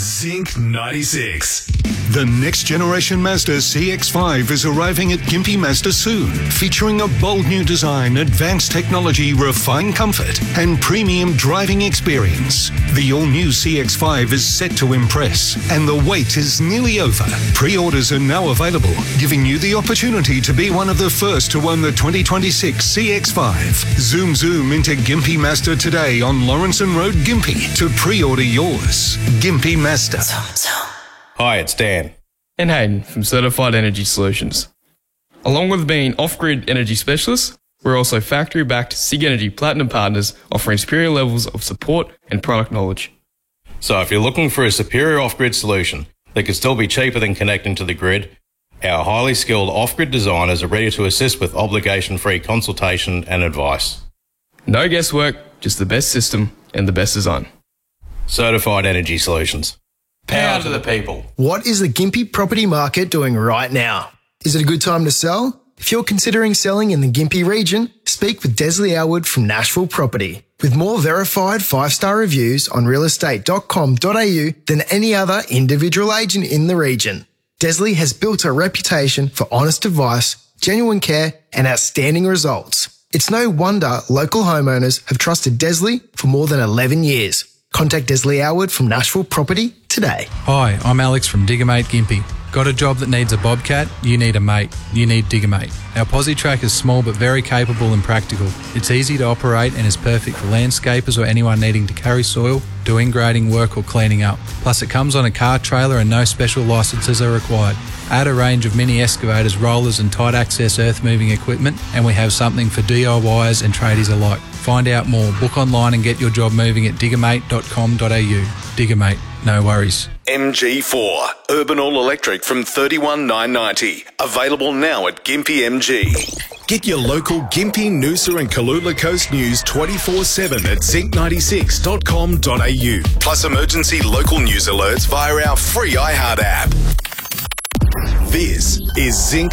Zinc 96. The next generation Mazda CX-5 is arriving at Gympie Mazda soon, featuring a bold new design, advanced technology, refined comfort, and premium driving experience. The all-new CX-5 is set to impress, and the wait is nearly over. Pre-orders are now available, giving you the opportunity to be one of the first to own the 2026 CX-5. Zoom into Gympie Mazda today on Lawrenson Road, Gympie, to pre-order yours. Gympie Mazda. Hi, it's Dan. And Hayden from Certified Energy Solutions. Along with being off-grid energy specialists, we're also factory-backed SIG Energy Platinum partners offering superior levels of support and product knowledge. So if you're looking for a superior off-grid solution that could still be cheaper than connecting to the grid, our highly skilled off-grid designers are ready to assist with obligation-free consultation and advice. No guesswork, just the best system and the best design. Certified Energy Solutions. Power to the people. What is the Gympie property market doing right now? Is it a good time to sell? If you're considering selling in the Gympie region, speak with Desley Elwood from Nashville Property. With more verified 5-star reviews on realestate.com.au than any other individual agent in the region, Desley has built a reputation for honest advice, genuine care, and outstanding results. It's no wonder local homeowners have trusted Desley for more than 11 years. Contact Desley Elwood from Nashville Property today. Hi, I'm Alex from Diggermate Gympie. Got a job that needs a bobcat? You need a mate. You need Diggermate. Our posi track is small but very capable and practical. It's easy to operate and is perfect for landscapers or anyone needing to carry soil, doing grading work or cleaning up. Plus it comes on a car trailer and no special licences are required. Add a range of mini excavators, rollers and tight access earth moving equipment, and we have something for DIYers and tradies alike. Find out more, book online and get your job moving at diggermate.com.au. Diggermate, no worries. MG4, Urban All Electric from $31,990. Available now at Gympie MG. Get your local Gympie, Noosa and Kalula Coast news 24/7 at zinc96.com.au. Plus emergency local news alerts via our free iHeart app. This is Zinc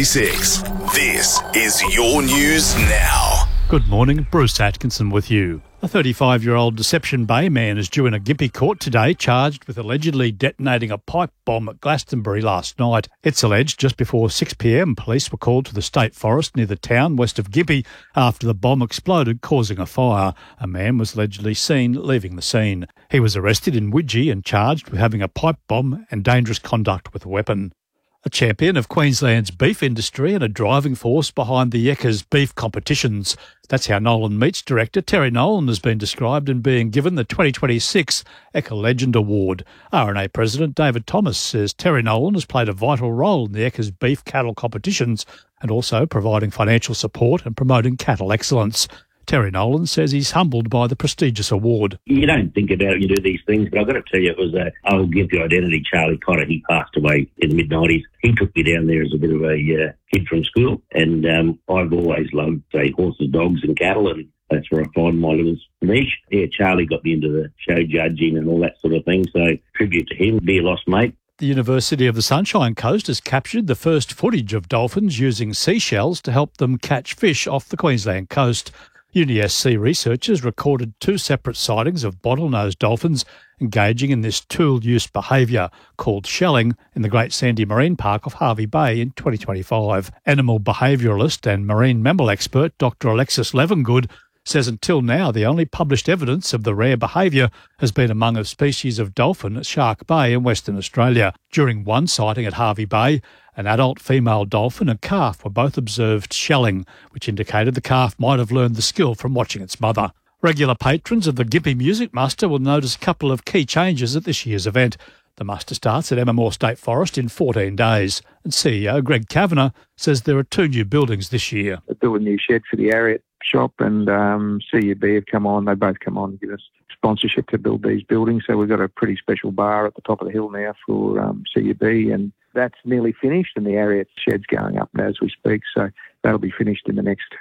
96. This is your news now. Good morning, Bruce Atkinson with you. A 35-year-old Deception Bay man is due in a Gympie court today, charged with allegedly detonating a pipe bomb at Glastonbury last night. It's alleged just before 6 p.m, police were called to the state forest near the town west of Gympie after the bomb exploded, causing a fire. A man was allegedly seen leaving the scene. He was arrested in Widgie and charged with having a pipe bomb and dangerous conduct with a weapon. A champion of Queensland's beef industry and a driving force behind the Eckers beef competitions. That's how Nolan Meats director Terry Nolan has been described and being given the 2026 Ecker Legend Award. RNA President David Thomas says Terry Nolan has played a vital role in the Eckers beef cattle competitions and also providing financial support and promoting cattle excellence. Terry Nolan says he's humbled by the prestigious award. You don't think about it when you do these things, but I've got to tell you, it was an old Gympie identity, Charlie Cotter. He passed away in the mid-90s. He took me down there as a bit of a kid from school, and I've always loved, say, horses, dogs and cattle, and that's where I find my little niche. Yeah, Charlie got me into the show judging and all that sort of thing, so tribute to him. Be a lost mate. The University of the Sunshine Coast has captured the first footage of dolphins using seashells to help them catch fish off the Queensland coast. UniSC researchers recorded 2 separate sightings of bottlenose dolphins engaging in this tool-use behaviour called shelling in the Great Sandy Marine Park off Hervey Bay in 2025. Animal behaviouralist and marine mammal expert Dr Alexis Levengood says until now the only published evidence of the rare behaviour has been among a species of dolphin at Shark Bay in Western Australia. During one sighting at Hervey Bay, an adult female dolphin and calf were both observed shelling, which indicated the calf might have learned the skill from watching its mother. Regular patrons of the Gympie Music Muster will notice a couple of key changes at this year's event. The muster starts at Emmamore State Forest in 14 days, and CEO Greg Kavanagh says there are 2 new buildings this year. They built a new shed for the Ariat shop, and CUB have come on. They both come on and give us sponsorship to build these buildings. So we've got a pretty special bar at the top of the hill now for CUB, and that's nearly finished, and the Ariat shed's going up now as we speak. So that'll be finished in the next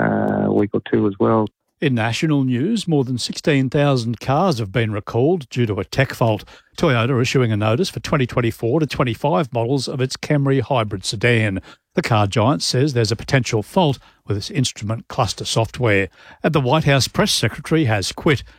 week or 2 as well. In national news, more than 16,000 cars have been recalled due to a tech fault. Toyota issuing a notice for 2024 to 25 models of its Camry hybrid sedan. The car giant says there's a potential fault with its instrument cluster software. And the White House press secretary has quit.